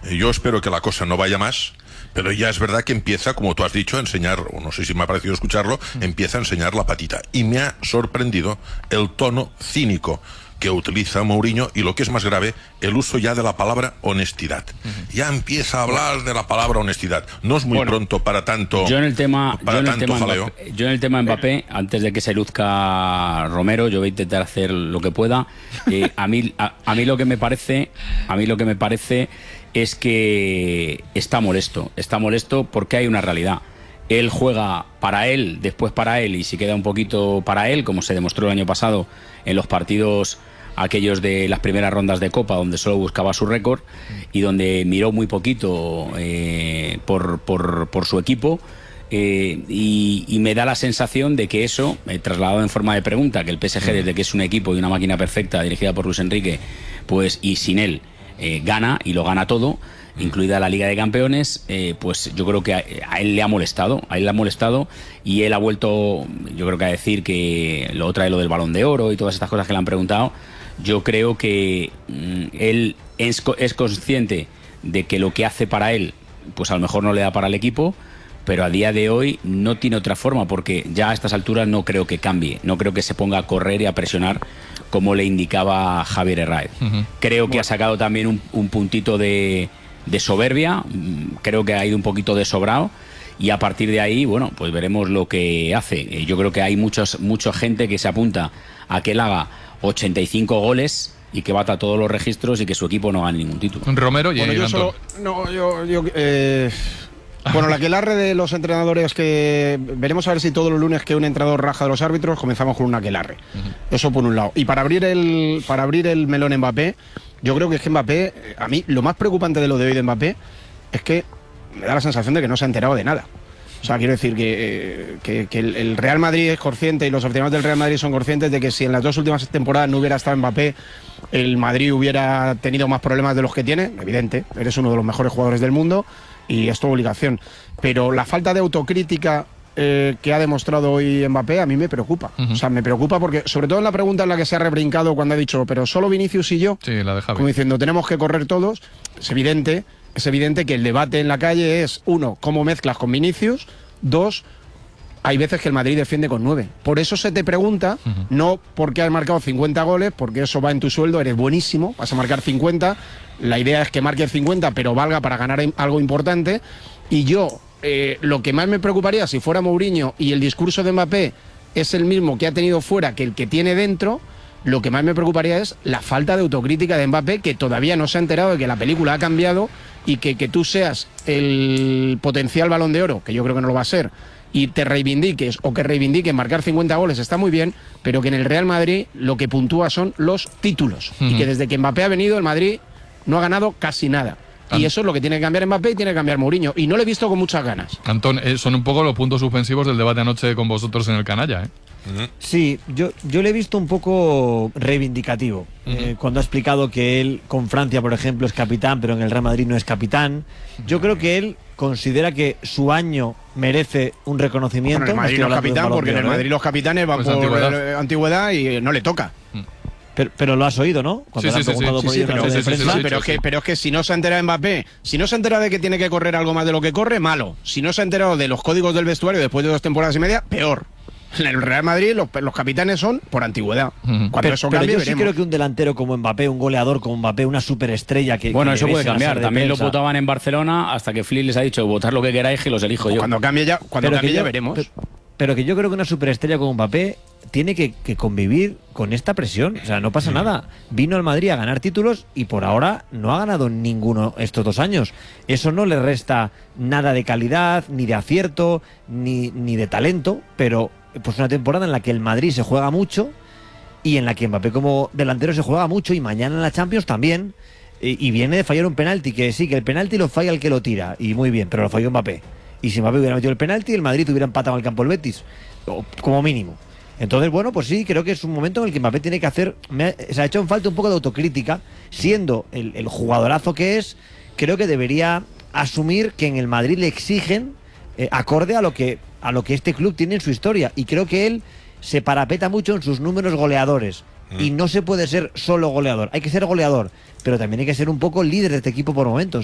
Yo espero que la cosa no vaya más, pero ya es verdad que empieza, como tú has dicho, a enseñar, o no sé si me ha parecido escucharlo, empieza a enseñar la patita. Y me ha sorprendido el tono cínico que utiliza Mourinho y, lo que es más grave, el uso ya de la palabra honestidad. Ya empieza a hablar de la palabra honestidad. No es muy pronto para tanto. Yo en el tema jaleo. Yo en el tema Mbappé, antes de que se luzca Romero, yo voy a intentar hacer lo que pueda. A mí lo que me parece es que está molesto porque hay una realidad. Él juega para él, después para él, y si queda un poquito para él, como se demostró el año pasado en los partidos aquellos de las primeras rondas de Copa, donde solo buscaba su récord y donde miró muy poquito por su equipo. Y me da la sensación de que eso, trasladado en forma de pregunta, que el PSG, desde que es un equipo y una máquina perfecta dirigida por Luis Enrique, pues, y sin él, gana, y lo gana todo, incluida la Liga de Campeones, pues yo creo que a él le ha molestado, y él ha vuelto, yo creo que a decir que lo otra de lo del Balón de Oro y todas estas cosas que le han preguntado. Yo creo que él es consciente de que lo que hace para él, pues a lo mejor no le da para el equipo, pero a día de hoy no tiene otra forma, porque ya a estas alturas no creo que cambie, no creo que se ponga a correr y a presionar como le indicaba Javier Herráez. Creo que ha sacado también un puntito de soberbia, creo que ha ido un poquito de sobrado, y a partir de ahí, bueno, pues veremos lo que hace. Yo creo que hay mucha gente que se apunta a que él haga 85 goles y que bata todos los registros y que su equipo no gane ningún título. Romero y Bueno, la aquelarre de los entrenadores, que veremos a ver si todos los lunes que un entrenador raja de los árbitros, comenzamos con un aquelarre. Eso por un lado. Y para abrir el melón Mbappé, yo creo que es que Mbappé, a mí lo más preocupante de lo de hoy de Mbappé es que me da la sensación de que no se ha enterado de nada. O sea, quiero decir que el Real Madrid es consciente, y los aficionados del Real Madrid son conscientes de que si en las 2 últimas temporadas no hubiera estado Mbappé, el Madrid hubiera tenido más problemas de los que tiene. Evidente, eres uno de los mejores jugadores del mundo y es tu obligación. Pero la falta de autocrítica que ha demostrado hoy Mbappé a mí me preocupa. O sea, me preocupa porque, sobre todo en la pregunta en la que se ha rebrincado cuando ha dicho, pero solo Vinicius y yo, sí, la de Javi, como diciendo, tenemos que correr todos. Es evidente que el debate en la calle es, 1, cómo mezclas con Vinicius, 2, hay veces que el Madrid defiende con 9. Por eso se te pregunta, no porque has marcado 50 goles, porque eso va en tu sueldo, eres buenísimo, vas a marcar 50, la idea es que marques 50, pero valga para ganar algo importante. Y yo, lo que más me preocuparía si fuera Mourinho y el discurso de Mbappé es el mismo que ha tenido fuera que el que tiene dentro, lo que más me preocuparía es la falta de autocrítica de Mbappé, que todavía no se ha enterado de que la película ha cambiado y que tú seas el potencial Balón de Oro, que yo creo que no lo va a ser, y te reivindiques, o que reivindiquen marcar 50 goles, está muy bien, pero que en el Real Madrid lo que puntúa son los títulos, y que desde que Mbappé ha venido el Madrid no ha ganado casi nada. Y eso es lo que tiene que cambiar Mbappé y tiene que cambiar Mourinho, y no lo he visto con muchas ganas. Antón, son un poco los puntos suspensivos del debate anoche con vosotros en el Canalla, ¿eh? Sí, yo le he visto un poco reivindicativo cuando ha explicado que él con Francia, por ejemplo, es capitán, pero en el Real Madrid no es capitán. Yo creo que él considera que su año merece un reconocimiento. Bueno, en el Madrid no es capitán, porque en el Madrid los capitanes van pues por antigüedad y no le toca. Pero lo has oído, ¿no? Cuando le han preguntado por ello en la rueda de prensa. Pero es que si no se ha enterado Mbappé, si no se ha enterado de que tiene que correr algo más de lo que corre, malo. Si no se ha enterado de los códigos del vestuario después de 2 temporadas y media, peor. En el Real Madrid los capitanes son por antigüedad. Cuando eso cambie, yo veremos. Sí creo que un delantero como Mbappé, un goleador como Mbappé, una superestrella que... Bueno, que eso puede ves en la cambiar. sala de También lo prensa. votaban en Barcelona hasta que Flick les ha dicho votad lo que queráis, que los elijo yo. Cuando cambie ya veremos. Pero que yo creo que una superestrella como Mbappé tiene que convivir con esta presión. O sea, no pasa nada. Vino al Madrid a ganar títulos y por ahora no ha ganado ninguno estos 2 años. Eso no le resta nada de calidad, ni de acierto, ni de talento, pero pues una temporada en la que el Madrid se juega mucho y en la que Mbappé como delantero se juega mucho, y mañana en la Champions también, y viene de fallar un penalti, que sí, que el penalti lo falla el que lo tira, y muy bien, pero lo falló Mbappé. Y si Mbappé hubiera metido el penalti, el Madrid hubiera empatado al campo el Betis, como mínimo. Entonces, bueno, pues sí, creo que es un momento en el que Mbappé tiene que hacer... Se ha hecho en falta un poco de autocrítica, siendo el jugadorazo que es. Creo que debería asumir que en el Madrid le exigen acorde a lo que este club tiene en su historia, y creo que él se parapeta mucho en sus números goleadores, y no se puede ser solo goleador, hay que ser goleador, pero también hay que ser un poco líder de este equipo por momentos.